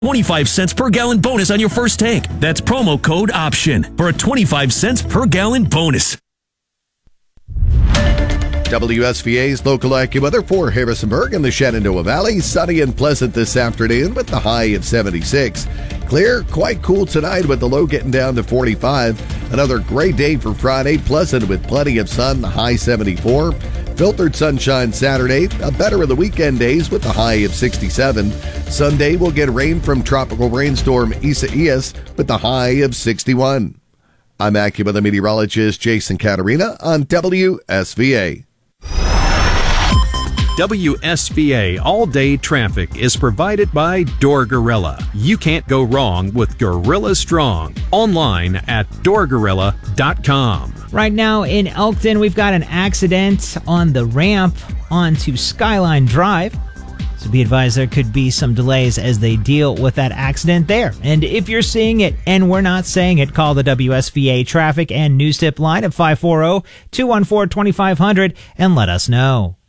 25 cents per gallon bonus on your first tank. That's promo code OPTION for a 25 cents per gallon bonus. WSVA's local AccuWeather for Harrisonburg and the Shenandoah Valley. Sunny and pleasant this afternoon with the high of 76. Clear, quite cool tonight with the low getting down to 45. Another great day for Friday, pleasant with plenty of sun, the high 74. Filtered sunshine Saturday, a better of the weekend days with the high of 67. Sunday will get rain from tropical rainstorm Isaias with the high of 61. I'm AccuWeather meteorologist Jason Caterina on WSVA. WSVA all-day traffic is provided by Door Gorilla. You can't go wrong with Gorilla Strong. Online at doorgorilla.com. Right now in Elkton, we've got an accident on the ramp onto Skyline Drive. So be advised there could be some delays as they deal with that accident there. And if you're seeing it and we're not saying it, call the WSVA traffic and news tip line at 540-214-2500 and let us know.